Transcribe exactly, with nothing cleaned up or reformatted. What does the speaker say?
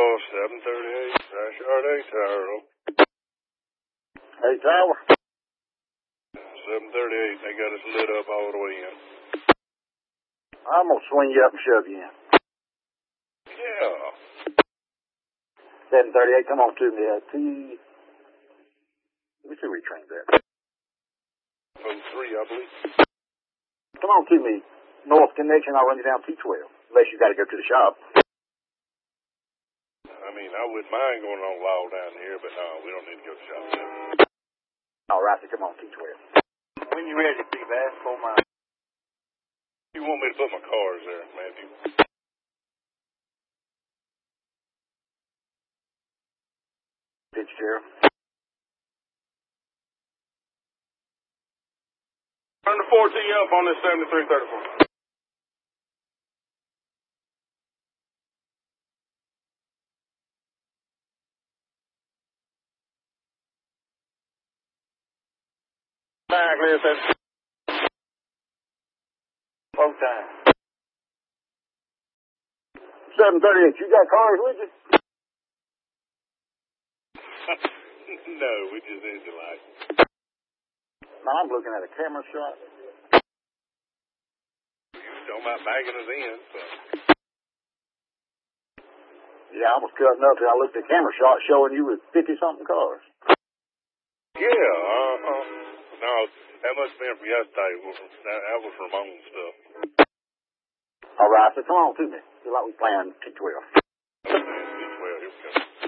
seven thirty-eight, Crash Yard eight Tower. Hey, Tower. seven thirty-eight, they got us lit up all the way in. I'm going to swing you up and shove you in. Yeah. seven thirty-eight, come on to me. Uh, T... Let me see where your train's at. oh three, I believe. Come on to me. North Connection, I'll run you down T twelve. Unless you got to go to the shop. I mean, I wouldn't mind going on law down here, but no, we don't need to go to the shop now. All right, so come on, T twelve. When you ready, Steve, ask for my... You want me to put my cars there, Matthew? Fitzgerald. Turn the four T up on this seventy-three thirty-four. Back, listen. Full time. seven thirty-eight, you got cars with you? No, we just need the light. No, I'm looking at a camera shot. You was talking about bagging us in, so. Yeah, I was cutting up and I looked at the camera shot showing you with fifty-something cars. Yeah, uh-uh. No, that must have been from yesterday. That, that was Ramon's stuff. All right, so come on to me. Feel like we playing T twelve.